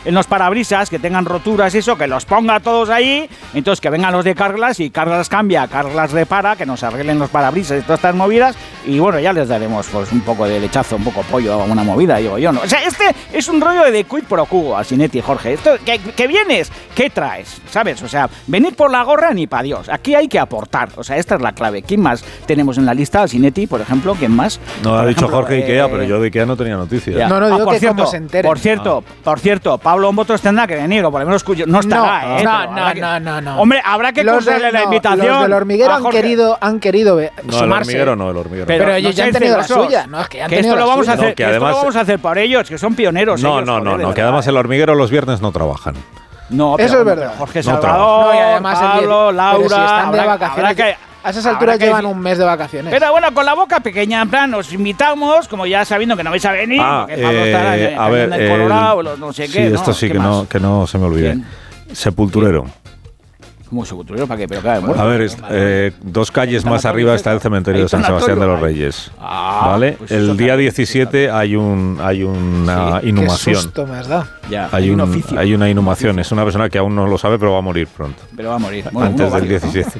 en los parabrisas, que tengan roturas y eso, que los ponga todos ahí, entonces que vengan los de Carglass y Carglass cambia, Carglass repara, que nos arreglen los parabrisas y todas estas movidas, y bueno, ya les daremos pues un poco de lechazo, un poco pollo a una movida, digo yo, ¿no? O sea, este es un rollo de quid pro quo, Asinetti, Jorge. Esto, ¿que vienes? ¿Qué traes? ¿Sabes? O sea, venir por la gorra ni para Dios. Aquí hay que aportar. O sea, esta es la clave. ¿Quién más tenemos en la lista? Asinetti, por ejemplo. ¿Quién más? No, ha dicho Jorge Ikea, pero yo de Ikea no tenía noticias. No, digo que cierto, como se enteren. Por cierto, Pablo Bombotros tendrá que venir, o por lo menos no estará, No. Hombre, habrá que concederle la invitación. Los del hormiguero han querido sumarse. El hormiguero. Pero ellos ya han tenido la suya. No, es que ya han tenido la suya. No, que además, esto lo vamos a hacer por ellos, que son pioneros. No, que además el hormiguero los viernes no trabajan. No, eso es verdad. Jorge Salvador, y además Pablo, Laura, pero si están de vacaciones. A esas alturas llevan un mes de vacaciones. Pero bueno, con la boca pequeña, en plan, os invitamos, como ya sabiendo que no vais a venir, porque Pablo estará en el Colorado, no sé qué. Sí, esto sí que no se me olvide. Sepulturero. ¿Cómo sepulturero? ¿Para qué? Pero claro, a ver, 2 calles más arriba está el cementerio de San Sebastián de los Reyes. ¿Vale? Pues el día 17 hay una inhumación. Qué susto me has dado. Hay una inhumación. Es una persona que aún no lo sabe, pero va a morir pronto. Pero va a morir. Antes del 17.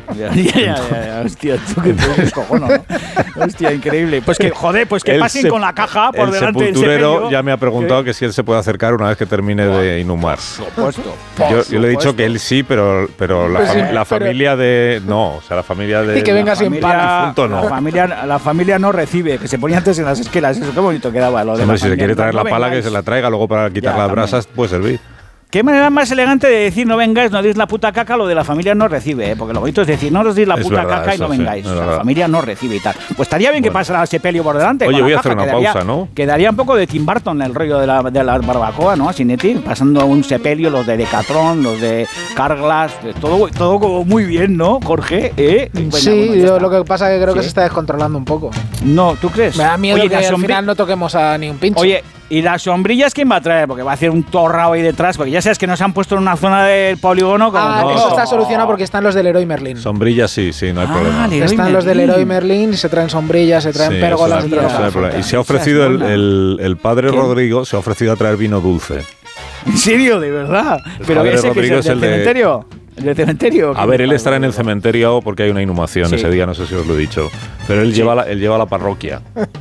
Ya. Hostia, tú que te descojono, ¿no? Hostia, increíble. Pues que, joder, que pasen con la caja por delante del sepelio. El sepulturero ya me ha preguntado que si él se puede acercar una vez que termine de inhumar. Por supuesto. Yo le he dicho que él sí, pero la familia de... No, o sea, la familia de... Y que venga sin pala. La familia no recibe, que se ponía antes en las esquelas. Eso, qué bonito quedaba lo de si se quiere traer la pala, que se la traiga, luego para quitar las brasas puede servir. ¿Qué manera más elegante de decir no vengáis, no deis la puta caca? Lo de la familia no recibe, porque lo bonito es decir no os deis la puta caca y no vengáis. O sea, la familia no recibe y tal. Pues estaría bien que pasara ese pelio por delante. Oye, voy a hacer una pausa, ¿no? Quedaría un poco de Tim Burton el rollo de la barbacoa, ¿no? Asinetti, pasando un sepelio, los de Decathlon, los de Carglass, todo como muy bien, ¿no, Jorge? Sí, yo lo que pasa es que creo que se está descontrolando un poco. No, ¿tú crees? Me da miedo que al final no toquemos a ni un pincho. Oye, ¿y las sombrillas quién va a traer? Porque va a hacer un torrao ahí detrás, porque ya sabes que nos han puesto en una zona del polígono como... eso está solucionado porque están los del Leroy Merlin. Sombrillas sí, no hay problema. Están los del Leroy Merlin, se traen sombrillas, se traen pérgolas. Y se ha ofrecido el padre Rodrigo, se ha ofrecido a traer vino dulce. ¿En serio? ¿De verdad? Pero ese Rodrigo es el del cementerio. ¿El del cementerio? A ver, él estará en el cementerio porque hay una inhumación ese día, no sé si os lo he dicho. Pero él lleva la parroquia.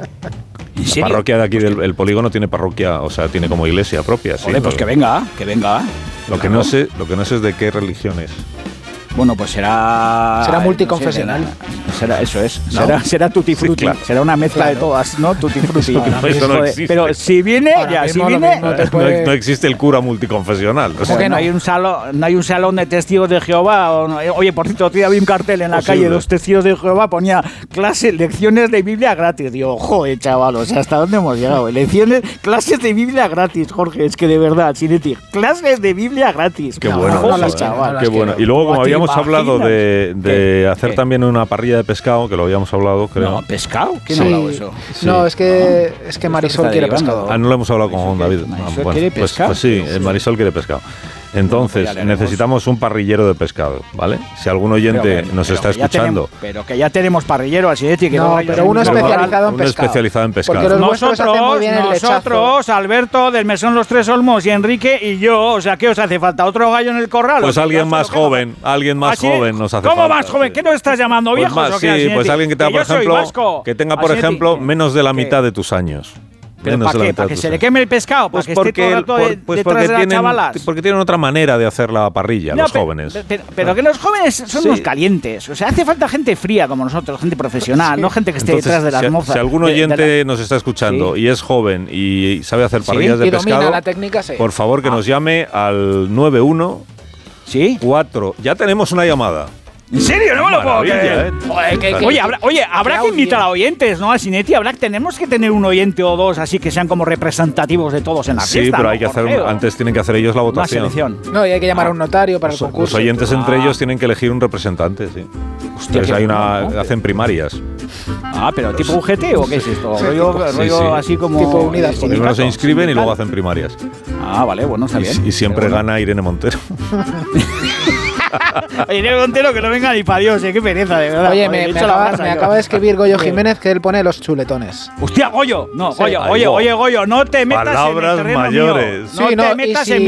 La parroquia de aquí del polígono tiene parroquia, o sea, tiene como iglesia propia. Joder, pues que venga. Lo que no sé es de qué religión es. Bueno, pues será multiconfesional. Será tutti frutti. Sí, será una mezcla de todas, ¿no? Tutti frutti. Eso no existe. Pero si viene, no existe el cura multiconfesional. O sea, que no hay un salón de testigos de Jehová. Oye, por cierto, otro día vi un cartel en la calle de los testigos de Jehová, ponía lecciones de Biblia gratis. Digo, joder, chaval, o sea, ¿hasta dónde hemos llegado? Clases de Biblia gratis, Jorge, es que de verdad, Asinetti, clases de Biblia gratis. Qué bueno, chaval. Qué bueno. Y luego, como habíamos hablado de hacer también una parrilla de pescado, que lo habíamos hablado, creo. No, ¿pescado? ¿Quién ha hablado eso? Sí. No, es que Marisol quiere pescado. No lo hemos hablado con Juan David. Marisol quiere pescado. Pues sí, Marisol quiere pescado. Entonces, necesitamos un parrillero de pescado, ¿ale? Si algún oyente nos está escuchando. Pero que ya tenemos parrillero, Asinetti. Pero uno especializado en pescado. Uno especializado en pescado. Porque nosotros, Alberto, del Mesón Los Tres Olmos y Enrique y yo, o sea, ¿qué os hace falta? ¿Otro gallo en el corral? Pues alguien más joven nos hace falta. ¿Cómo más joven? ¿Qué nos estás llamando, viejos? Sí, pues alguien que tenga, por ejemplo, menos de la mitad de tus años. ¿Pero para qué? ¿Para que se le queme el pescado? ¿Para que esté todo el rato detrás de las chavalas? Porque tienen otra manera de hacer la parrilla, los jóvenes. Pero que los jóvenes son unos calientes. O sea, hace falta gente fría como nosotros, gente profesional, no gente que esté detrás de las mozas. Si algún oyente nos está escuchando y es joven y sabe hacer parrillas de pescado, la técnica, por favor que nos llame al 91-4. Ya tenemos una llamada. ¿En serio? No me lo puedo creer. Oye, habrá que invitar a oyentes, ¿no? Asinetti, tenemos que tener un oyente o dos así que sean como representativos de todos en la fiesta. Sí, pero hay que antes tienen que hacer ellos la votación. No, y hay que llamar a un notario para el concurso. Los oyentes entre ellos tienen que elegir un representante, sí. Hostia, hacen primarias. Pero ¿tipo UGT o qué es esto? Rollo así como... Tipo unidad. Primero se inscriben y luego hacen primarias. Vale, bueno, está bien. Y siempre gana Irene Montero. Irene Montero, que no venga ni para Dios, qué pereza, de verdad. Oye, me acaba de escribir Goyo Jiménez que él pone los chuletones. ¡Hostia, Goyo! No, Goyo, no te metas Palabras en el terreno mayores. mío. No te metas en